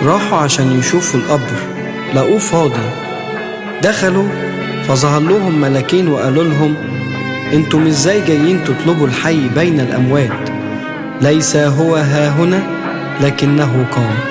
راحوا عشان يشوفوا القبر، لقوه فاضي. دخلوا فظهر لهم ملكين وقالوا لهم: انتم ازاي جايين تطلبوا الحي بين الأموات؟ ليس هو ها هنا، لكنه قام.